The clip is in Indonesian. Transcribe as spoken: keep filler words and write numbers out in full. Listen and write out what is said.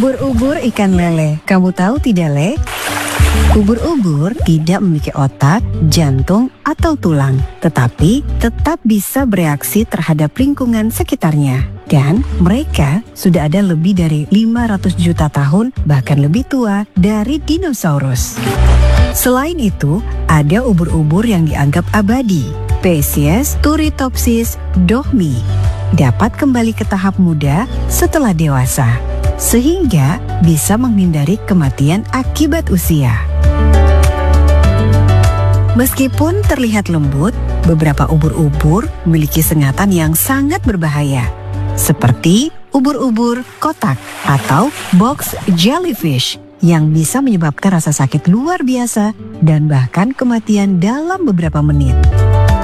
Ubur-ubur ikan lele. Kamu tahu tidak, Le? Ubur-ubur tidak memiliki otak, jantung, atau tulang, tetapi tetap bisa bereaksi terhadap lingkungan sekitarnya. Dan mereka sudah ada lebih dari lima ratus juta tahun, bahkan lebih tua dari dinosaurus. Selain itu, ada ubur-ubur yang dianggap abadi. Spesies Turritopsis dohmi dapat kembali ke tahap muda setelah dewasa, sehingga bisa menghindari kematian akibat usia. Meskipun terlihat lembut, beberapa ubur-ubur memiliki sengatan yang sangat berbahaya, seperti ubur-ubur kotak atau box jellyfish yang bisa menyebabkan rasa sakit luar biasa dan bahkan kematian dalam beberapa menit.